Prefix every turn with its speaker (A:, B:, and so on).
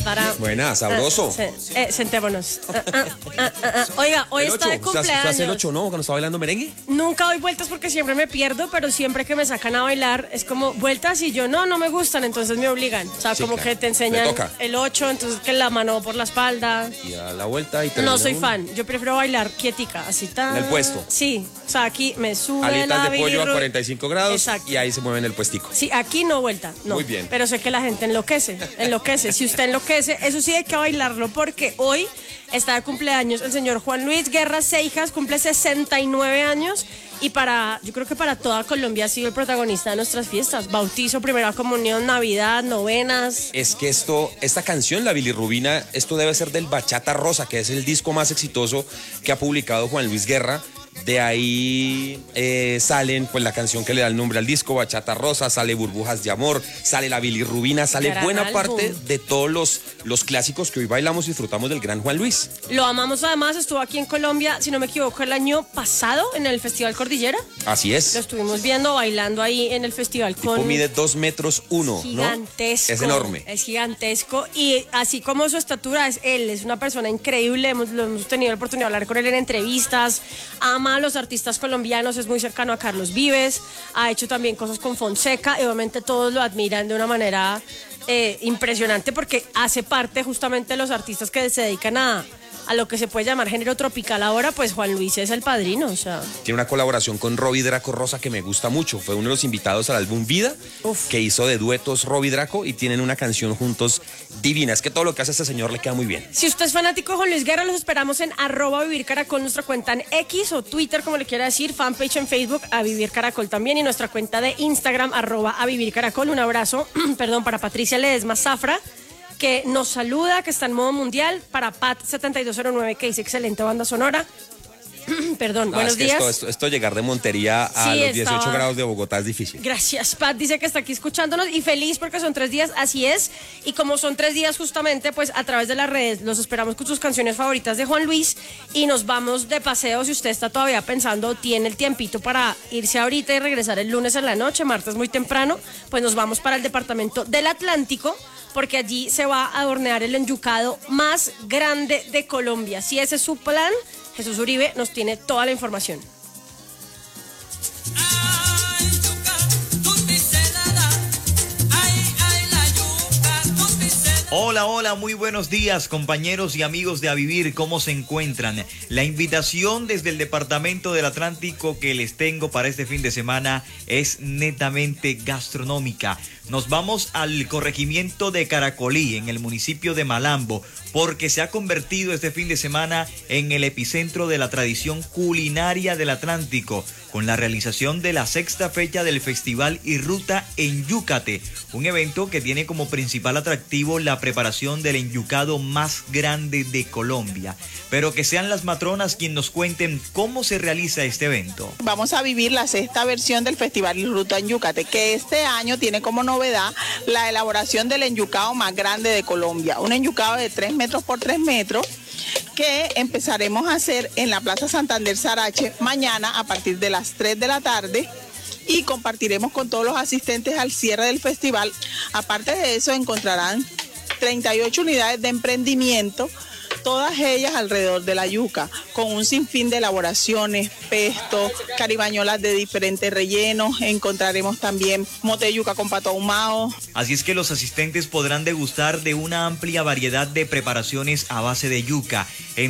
A: Buena, sabroso.
B: Sentémonos. Oiga, hoy está de cumpleaños.
A: ¿Usted hace el 8, no? Cuando está bailando merengue.
B: Nunca doy vueltas porque siempre me pierdo, pero siempre que me sacan a bailar es como vueltas y yo no me gustan, entonces me obligan. O sea,
A: Sí,
B: como
A: claro.
B: que te enseñan el 8, entonces que la mano por la espalda.
A: Y a la vuelta y
B: No soy fan, yo prefiero bailar quietica, así tan.
A: ¿En el puesto?
B: Sí, o sea, aquí me sube
A: Alitas
B: la
A: de pollo a
B: bilirru-
A: 45 grados.
B: Exacto.
A: Y ahí se mueve en el puestico.
B: Sí, aquí no vuelta, no.
A: Muy bien.
B: Pero sé que la gente enloquece. Si usted enloquece, eso sí hay que bailarlo porque hoy está de cumpleaños el señor Juan Luis Guerra Seijas, cumple 69 años y yo creo que para toda Colombia ha sido el protagonista de nuestras fiestas. Bautizo, primera comunión, Navidad, novenas.
A: Es que esta canción, la bilirrubina, esto debe ser del Bachata Rosa, que es el disco más exitoso que ha publicado Juan Luis Guerra. De ahí salen pues la canción que le da el nombre al disco, Bachata Rosa, sale Burbujas de Amor, sale la bilirrubina, sale
B: Gran
A: buena
B: álbum.
A: parte de todos los clásicos que hoy bailamos y disfrutamos del gran Juan Luis.
B: Lo amamos además, estuvo aquí en Colombia, si no me equivoco, el año pasado en el Festival Cordillera.
A: Así
B: Lo
A: es.
B: estuvimos viendo, bailando ahí en el festival
A: Tipo
B: con...
A: mide 2 metros 1,
B: Gigantesco.
A: ¿no? Es enorme.
B: Es gigantesco y así como su estatura él es una persona increíble, hemos tenido la oportunidad de hablar con él en entrevistas, ama a los artistas colombianos, es muy cercano a Carlos Vives, ha hecho también cosas con Fonseca y obviamente todos lo admiran de una manera impresionante porque hace parte justamente de los artistas que se dedican a lo que se puede llamar género tropical ahora, pues Juan Luis es el padrino, o sea.
A: Tiene una colaboración con Robbie Draco Rosa que me gusta mucho. Fue uno de los invitados al álbum Vida, que hizo de duetos Robbie Draco y tienen una canción juntos divina. Es que todo lo que hace este señor le queda muy bien.
B: Si usted es fanático de Juan Luis Guerra, los esperamos en @vivircaracol, nuestra cuenta en X o Twitter, como le quiera decir, fanpage en Facebook, A Vivir Caracol también, y nuestra cuenta de Instagram, @avivircaracol. Un abrazo, para Patricia Ledesma Zafra, que nos saluda, que está en modo mundial, para Pat7209, que dice excelente banda sonora. Perdón,
A: No,
B: buenos
A: es que
B: días.
A: esto llegar de Montería a
B: Sí,
A: los 18
B: estaba-
A: grados de Bogotá es difícil.
B: Gracias, Pat dice que está aquí escuchándonos y feliz porque son 3 días, así es. Y como son 3 días justamente, pues a través de las redes los esperamos con sus canciones favoritas de Juan Luis y nos vamos de paseo si usted está todavía pensando, tiene el tiempito para irse ahorita y regresar el lunes en la noche, martes muy temprano, pues nos vamos para el departamento del Atlántico porque allí se va a hornear el enyucado más grande de Colombia. Si ese es su plan, Jesús Uribe nos tiene toda la información.
C: Hola, muy buenos días compañeros y amigos de A Vivir, ¿cómo se encuentran? La invitación desde el Departamento del Atlántico que les tengo para este fin de semana es netamente gastronómica. Nos vamos al corregimiento de Caracolí, en el municipio de Malambo, porque se ha convertido este fin de semana en el epicentro de la tradición culinaria del Atlántico, con la realización de la 6ª fecha del Festival y Ruta Enyúcate, un evento que tiene como principal atractivo la preparación del enyucado más grande de Colombia. Pero que sean las matronas quienes nos cuenten cómo se realiza este evento.
D: Vamos a vivir la 6ª versión del Festival y Ruta Enyúcate, que este año tiene como novedad la elaboración del enyucado más grande de Colombia, un enyucado de 3 metros por 3 metros, que empezaremos a hacer en la Plaza Santander Sarache mañana a partir de las 3 de la tarde y compartiremos con todos los asistentes al cierre del festival. Aparte de eso encontrarán 38 unidades de emprendimiento, todas ellas alrededor de la yuca, con un sinfín de elaboraciones, pesto, caribañolas de diferentes rellenos. Encontraremos también mote de yuca con pato ahumado.
C: Así es que los asistentes podrán degustar de una amplia variedad de preparaciones a base de yuca.